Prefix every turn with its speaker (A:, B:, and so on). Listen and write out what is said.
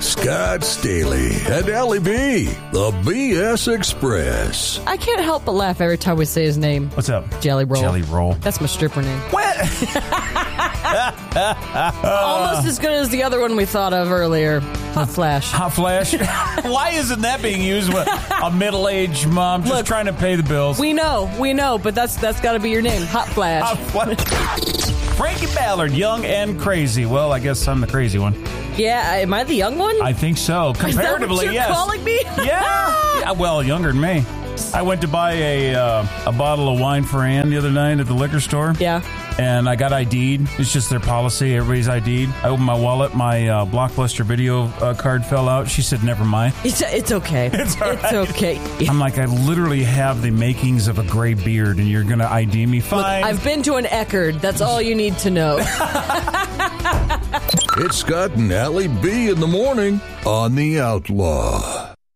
A: Scott Staley and Allie B, the BS Express.
B: I can't help but laugh every time we say his name.
C: What's up?
B: Jelly Roll.
C: Jelly Roll.
B: That's my stripper name.
C: What?
B: Almost as good as the other one we thought of earlier. Hot Flash.
C: Hot Flash? Why isn't that being used with a middle-aged mom just trying to pay the bills?
B: We know, but that's got to be your name. Hot Flash.
C: Hot Flash. Frankie Ballard, young and crazy. Well, I guess I'm the crazy one.
B: Yeah, am I the young one?
C: I think so. Comparatively,
B: Is that what you're calling me?
C: Yeah. Well, younger than me. I went to buy a bottle of wine for Ann the other night at the liquor store.
B: Yeah.
C: And I got ID'd. It's just their policy. Everybody's ID'd. I opened my wallet. My Blockbuster video card fell out. She said, never mind.
B: It's okay.
C: It's all right.
B: It's okay.
C: I'm like, I literally have the makings of a gray beard, and you're going to ID me? Fine.
B: Look, I've been to an Eckerd. That's all you need to know.
A: It's Scott and Allie B in the morning on The Outlaw.